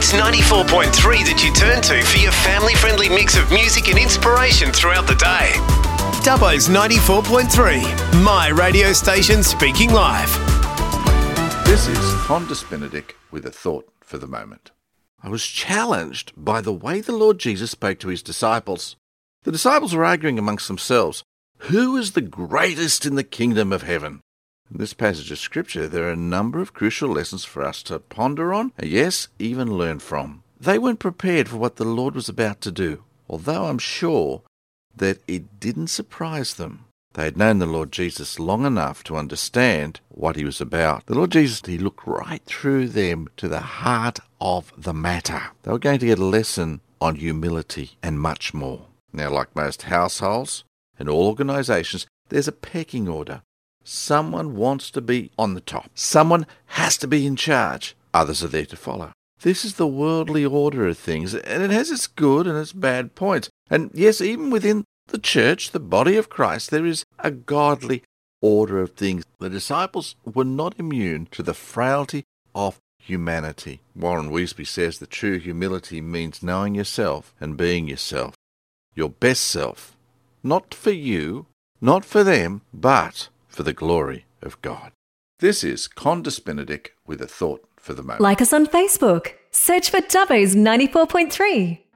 It's 94.3 that you turn to for your family-friendly mix of music and inspiration throughout the day. Dubbo's 94.3, my radio station speaking live. This is Qantas Benedict with a thought for the moment. I was challenged by the way the Lord Jesus spoke to his disciples. The disciples were arguing amongst themselves, who is the greatest in the kingdom of heaven? In this passage of Scripture, there are a number of crucial lessons for us to ponder on, and yes, even learn from. They weren't prepared for what the Lord was about to do, although I'm sure that it didn't surprise them. They had known the Lord Jesus long enough to understand what he was about. The Lord Jesus, he looked right through them to the heart of the matter. They were going to get a lesson on humility and much more. Now, like most households and all organisations, there's a pecking order. Someone wants to be on the top. Someone has to be in charge. Others are there to follow. This is the worldly order of things, and it has its good and its bad points. And yes, even within the church, the body of Christ, there is a godly order of things. The disciples were not immune to the frailty of humanity. Warren Wiersbe says that true humility means knowing yourself and being yourself, your best self, not for you, not for them, but for the glory of God. This is Qantas Benedict with a thought for the moment. Like us on Facebook. Search for Dubbo's 94.3.